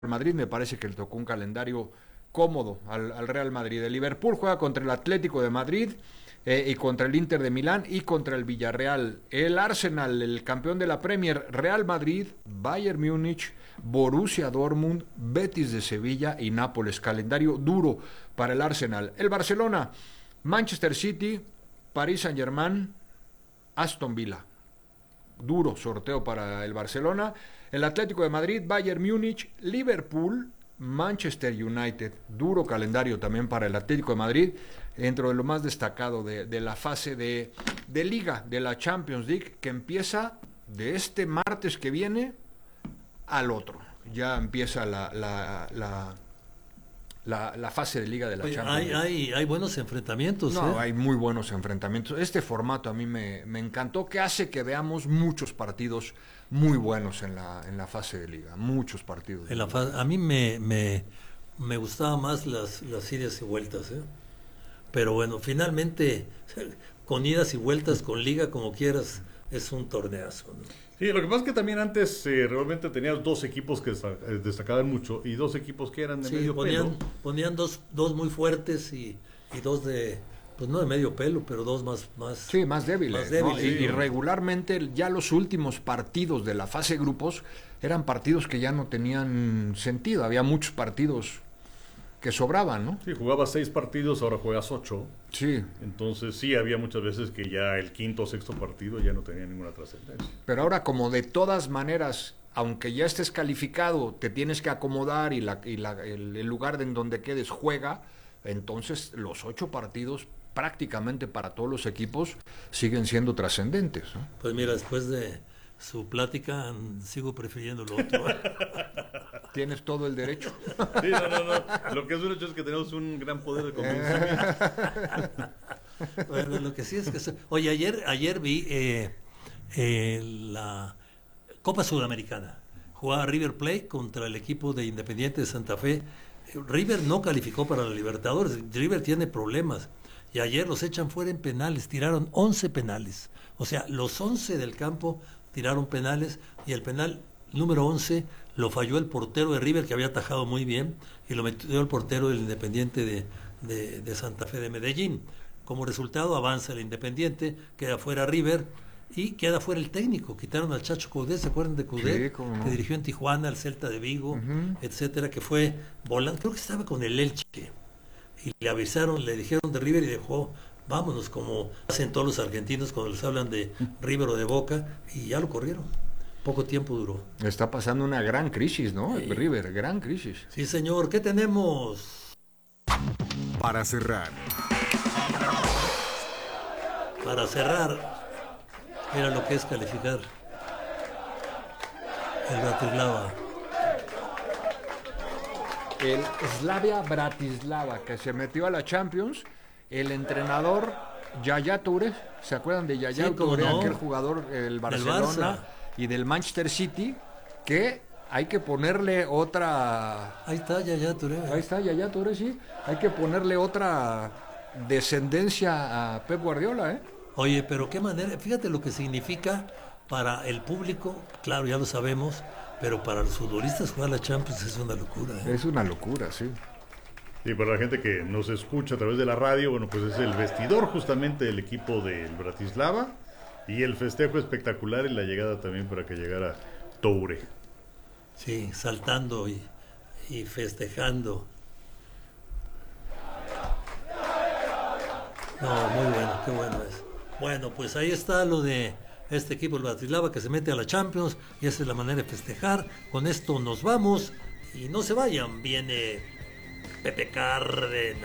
Madrid, me parece que le tocó un calendario cómodo al Real Madrid. El Liverpool juega contra el Atlético de Madrid y contra el Inter de Milán y contra el Villarreal. El Arsenal, el campeón de la Premier, Real Madrid, Bayern Múnich, Borussia Dortmund, Betis de Sevilla y Nápoles. Calendario duro para el Arsenal. El Barcelona, Manchester City, Paris Saint-Germain, Aston Villa. Duro sorteo para el Barcelona. El Atlético de Madrid, Bayern Múnich, Liverpool, Manchester United. Duro calendario también para el Atlético de Madrid, dentro de lo más destacado de la fase de Liga, de la Champions League, que empieza de este martes que viene al otro. Ya empieza la fase de Liga de la Champions League. Hay buenos enfrentamientos. No, hay muy buenos enfrentamientos. Este formato a mí me encantó, que hace que veamos muchos partidos muy buenos en la fase de Liga. Muchos partidos. A mí me gustaba más las idas y vueltas, ¿eh? Pero bueno, finalmente, con idas y vueltas, con Liga, como quieras, es un torneazo, ¿no? Sí, lo que pasa es que también antes realmente tenías dos equipos que destacaban mucho y dos equipos que eran de medio pelo. Ponían dos muy fuertes y dos de, pues no de medio pelo, pero dos más sí, más débiles, ¿no? Sí. Y regularmente ya los últimos partidos de la fase de grupos eran partidos que ya no tenían sentido. Había muchos partidos que sobraban, ¿no? Sí, jugabas 6 partidos, ahora juegas 8. Sí. Entonces sí, había muchas veces que ya el quinto o sexto partido ya no tenía ninguna trascendencia. Pero ahora, como de todas maneras, aunque ya estés calificado, te tienes que acomodar y el lugar en donde quedes juega, entonces los 8 partidos prácticamente para todos los equipos siguen siendo trascendentes, ¿no? Pues mira, después de su plática sigo prefiriendo lo otro. Tienes todo el derecho. Sí, no. Lo que es un hecho es que tenemos un gran poder de convencimiento. Bueno, lo que sí es que... Oye, ayer vi la Copa Sudamericana. Jugaba River Plate contra el equipo de Independiente de Santa Fe. River no calificó para la Libertadores. River tiene problemas. Y ayer los echan fuera en penales. Tiraron 11 penales. O sea, los 11 del campo tiraron penales y el penal número 11 lo falló el portero de River, que había atajado muy bien, y lo metió el portero del Independiente de Santa Fe de Medellín. Como resultado avanza el Independiente, queda fuera River y queda fuera el técnico. Quitaron al Chacho Coudet, ¿se acuerdan de Coudet? Sí, cómo no. Que dirigió en Tijuana, el Celta de Vigo, etcétera, que fue volando, creo que estaba con el Elche, y le avisaron, le dijeron de River y dejó, vámonos, como hacen todos los argentinos cuando les hablan de River o de Boca, y ya lo corrieron. Poco tiempo duró. Está pasando una gran crisis, ¿no? Sí. River, gran crisis. Sí, señor. ¿Qué tenemos? Para cerrar, mira lo que es calificar el Bratislava. El Slavia Bratislava, que se metió a la Champions. El entrenador Yaya Toure, ¿se acuerdan de Yaya Toure? No. Aquel jugador del Barcelona y del Manchester City, que hay que ponerle otra... Ahí está Yaya Toure. Ahí está Yaya Toure, sí. Hay que ponerle otra descendencia a Pep Guardiola, ¿eh? Oye, pero qué manera, fíjate lo que significa para el público, claro, ya lo sabemos, pero para los futbolistas jugar la Champions es una locura, ¿eh? Es una locura, sí. Y para la gente que nos escucha a través de la radio, bueno, pues es el vestidor justamente del equipo del Bratislava y el festejo espectacular y la llegada también para que llegara Toure. Sí, saltando y festejando. No, muy bueno, qué bueno es. Bueno, pues ahí está lo de este equipo del Bratislava que se mete a la Champions y esa es la manera de festejar. Con esto nos vamos y no se vayan, viene Pepe Cárdenas.